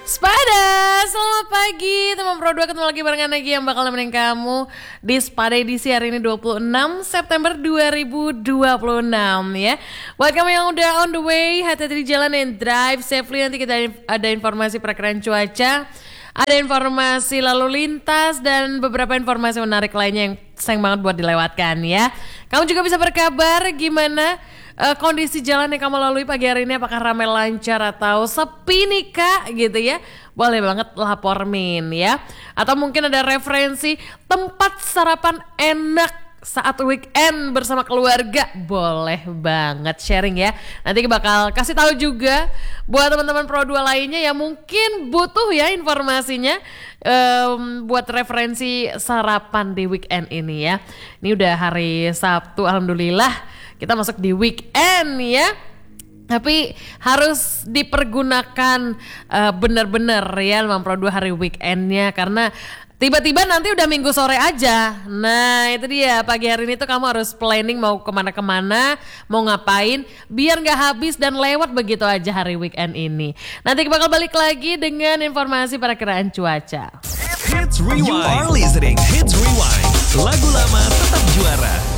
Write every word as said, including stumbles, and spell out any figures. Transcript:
Spada, selamat pagi teman Pro dua, ketemu lagi barengan lagi yang bakal nemenin kamu di Spada edisi hari ini dua puluh enam September dua ribu dua puluh enam ya. Buat kamu yang udah on the way, hati-hati di jalan dan drive safely. Nanti kita ada informasi perakiraan cuaca, ada informasi lalu lintas dan beberapa informasi menarik lainnya yang sayang banget buat dilewatkan ya. Kamu juga bisa berkabar gimana Uh, kondisi jalan yang kamu lalui pagi hari ini, apakah ramai lancar atau sepi nih kak gitu ya. Boleh banget lapor Min ya. Atau mungkin ada referensi tempat sarapan enak saat weekend bersama keluarga, boleh banget sharing ya. Nanti bakal kasih tahu juga buat teman-teman Pro dua lainnya yang mungkin butuh ya informasinya um, buat referensi sarapan di weekend ini ya. Ini udah hari Sabtu, alhamdulillah kita masuk di weekend ya. Tapi harus dipergunakan uh, benar-benar ya teman Pro dua hari weekendnya, karena tiba-tiba nanti udah minggu sore aja. Nah itu dia, pagi hari ini tuh kamu harus planning mau kemana-kemana, mau ngapain, biar gak habis dan lewat begitu aja hari weekend ini. Nanti bakal balik lagi dengan informasi perakiraan cuaca. Hits Rewind. You are listening Hits Rewind. Lagu lama tetap juara.